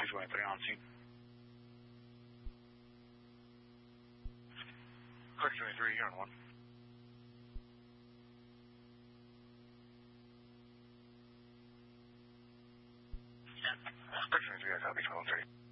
223 on scene. Clark 23, you're on 1. Clark 23, I copy 12-3.